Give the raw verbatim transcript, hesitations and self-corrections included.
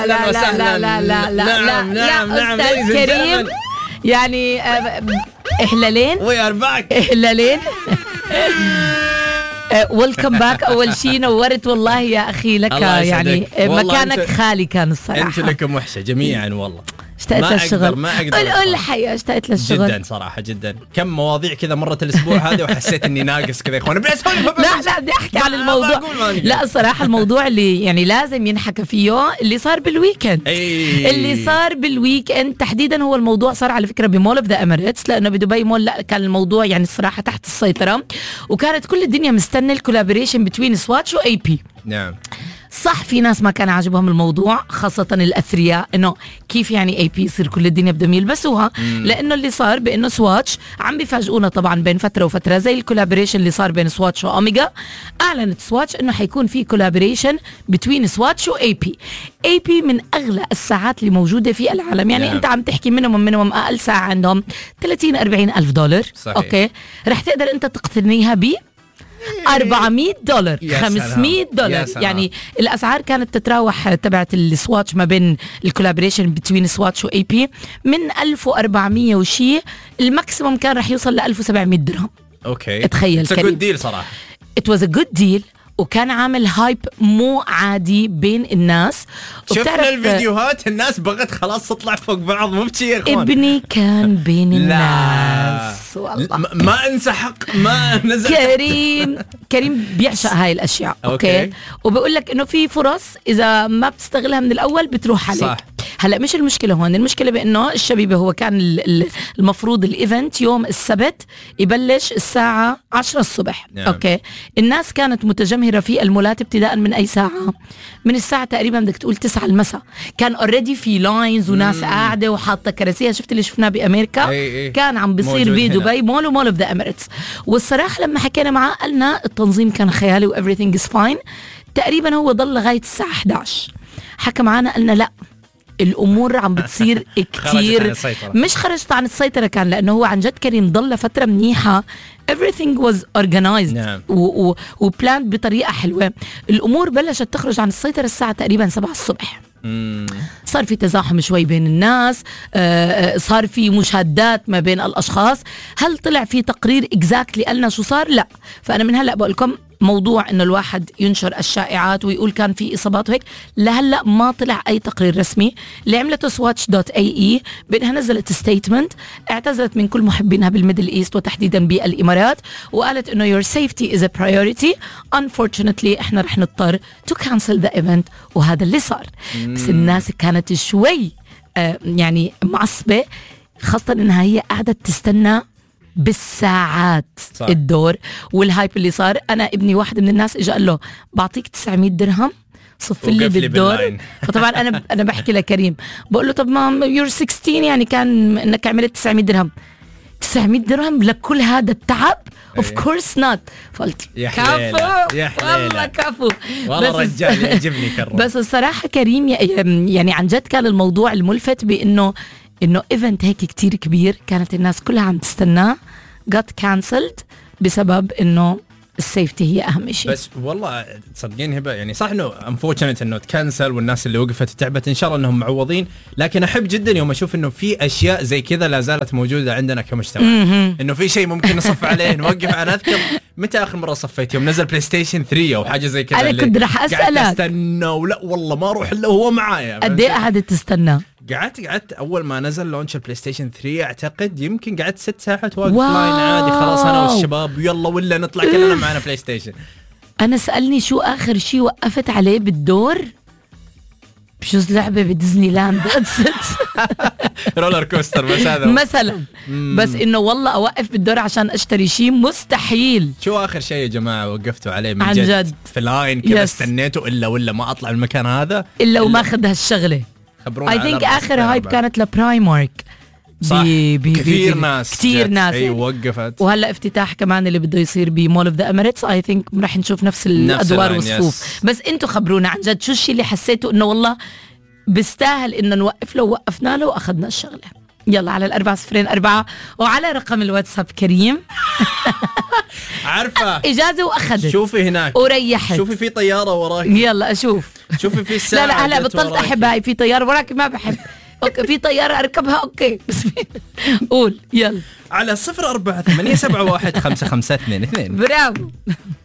لا لا لا لا لا لا نعم نعم نعم أستاذ كريم يعني إحلالين We are back. إحلالين ويلكم باك. أول شيء نورت والله يا أخي لك يعني مكانك خالي كان الصراحة. أنت لكم وحشة جميعا والله. اشتقت للشغل. ما أقدر قول قول الحقيقة اشتقت للشغل جدا صراحة جدا. كم مواضيع كذا مرت الأسبوع هذا وحسيت إني ناقص كذا يا إخوان. لا لا بدي أحكي عن الموضوع. لا الصراحة الموضوع اللي يعني لازم ينحكى فيه اللي صار بالويكند. اللي صار بالويكند تحديدا هو الموضوع صار على فكرة بمول اوف ذا اميريتس، لأنه بدبي مول لا كان الموضوع يعني الصراحة تحت السيطرة، وكانت كل الدنيا مستنى الكولابوريشن بين سواتش واي بي. نعم صح في ناس ما كان عاجبهم الموضوع خاصة الأثرياء، إنه كيف يعني أي بي يصير كل الدنيا بدهم يلبسوها، لأنه اللي صار بإنه سواتش عم بيفاجئونا طبعا بين فترة وفترة زي الكولابوريشن اللي صار بين سواتش وأوميجا. أعلنت سواتش إنه حيكون في كولابوريشن بين سواتش وأي بي. أي بي من أغلى الساعات اللي موجودة في العالم، يعني yeah. أنت عم تحكي منهم منهم أقل ساعة عندهم ثلاثين أربعين ألف دولار. صحيح. أوكي رح تقدر أنت تقتنيها ب أربعمية دولار خمسمية دولار. يعني الأسعار كانت تتراوح تبعت السواتش ما بين الكولابوريشن بين سواتش وأي بي من ألف وأربعمية وشي، الماكسيموم كان رح يوصل ل ألف وسبعمية درهم. اوكي تخيل It's a good deal صراحة. It was a good deal وكان عامل هايب مو عادي بين الناس. شفنا الفيديوهات الناس بغت خلاص تطلع فوق بعض مو بشي يا اخوان. ابني كان بين الناس والله ما انسحق ما نزل. كريم كريم بيعشق هاي الاشياء. اوكي, أوكي. وبقول لك انه في فرص اذا ما بتستغلها من الاول بتروح عليك. صح. هلا مش المشكله هون، المشكله بانه الشبيبه هو كان المفروض الايفنت يوم السبت يبلش الساعه عشرة الصبح. نعم. اوكي الناس كانت متجمهره في المولات ابتداء من اي ساعه؟ من الساعه تقريبا بدك تقول تسعة المساء. كان اوريدي في لاينز وناس مم. قاعده وحاطه كراسيها. شفت اللي شفناه بامريكا؟ أي أي. كان عم بيصير بدبي مول ومول اوف ذا اميريتس. والصراحه لما حكينا معاه قالنا التنظيم كان خيالي و everything is fine. تقريبا هو ضل لغايه الساعه إحدى عشر. حكى معنا قالنا لا الامور عم بتصير كتير مش خرجت عن السيطره. كان لانه هو عن جد كريم ضل فتره منيحه. everything was organized. نعم. وبلاند بطريقه حلوه. الامور بلشت تخرج عن السيطره الساعه تقريبا سبعة الصبح. مم. صار في تزاحم شوي بين الناس. آه صار في مشادات ما بين الاشخاص. هل طلع في تقرير اكزاكتلي قالنا شو صار؟ لا. فانا من هلا بقول لكم موضوع انه الواحد ينشر الشائعات ويقول كان في اصابات وهيك لهلا ما طلع اي تقرير رسمي. اللي عملته سواتش دوت اي اي بانها نزلت ستيتمنت اعتذرت من كل محبينها بالميدل ايست وتحديدا بالامارات، وقالت انه your safety is a priority unfortunately احنا رح نضطر to cancel the event. وهذا اللي صار. بس الناس كانت شوي آه يعني معصبة، خاصة انها هي قاعدة تستنى بالساعات. صح. الدور والهايب اللي صار. انا ابني واحد من الناس اجى قال له بعطيك تسعمية درهم صف لي بالدور. فطبعا انا انا بحكي لكريم بقول له طب ما يور ستة عشر يعني كان انك عملت تسعمية درهم تسعمية درهم لكل هذا التعب؟ اوف كورس نوت. فقلت كفو والله كفو والله رجال يعجبني كرم. بس الصراحه كريم يعني عن جد كان الموضوع الملفت بانه انه ايفنت هيك كتير كبير كانت الناس كلها عم تستناه got cancelled بسبب انه السيفتي هي اهم شيء. بس والله تصدقين هبه يعني صح انه unfortunate انه تكنسل والناس اللي وقفت تعبت ان شاء الله انهم معوضين، لكن احب جدا يوم اشوف انه في اشياء زي كذا لا زالت موجوده عندنا كمجتمع. انه في شيء ممكن نصف عليه نوقف. انا اذكر متى اخر مره صفيت؟ يوم نزل بلاي ستيشن ثلاثة او حاجه زي كذا. انا كنت راح اسالك استنى ولا والله ما اروح الا هو معايا. قد ايه قعدت تستنى؟ قعدت قعدت اول ما نزل لونش البلاي ستيشن ثلاثة اعتقد يمكن قعدت ست ساعات واقف لاين عادي خلاص انا والشباب يلا ولا نطلع كلنا معنا بلاي ستيشن. انا سألني شو اخر شيء وقفت عليه بالدور؟ بجوز لعبة بديزني لاند رولر كوستر بس هذا مثلا. بس انه والله اوقف بالدور عشان اشتري شيء مستحيل. شو اخر شيء يا جماعة وقفتوا عليه من عن جد, جد في لاين كذا استنيتوا الا ولا ما اطلع المكان هذا الا وما اخذ هالشغلة؟ خبرونا. اي ثينك اخر هايب كانت لبرايمارك. صح. بي بي كثير بي ناس كثير ناس اي وقفت. وهلا افتتاح كمان اللي بده يصير بمول اوف ذا اميريتس. اي ثينك رح نشوف نفس الادوار والصفوف. بس انتم خبرونا عن جد شو الشيء اللي حسيتوا انه والله بيستاهل ان نوقف له ووقفنا له واخذنا الشغله. يلا على الأربعة صفرين أربعة وعلى رقم الواتساب كريم. عارفة إجازة وأخذت. شوفي هناك وريحت. شوفي في طيارة وراك. يلا أشوف. شوفي في الساعة. لا لا هلا بطلت أحب هاي في طيارة وراك ما بحب. أوكي في طيارة أركبها أوكي بس قول يلا على صفر أربعة ثمانية سبعة واحد خمسة خمسة اثنين اثنين. برافو.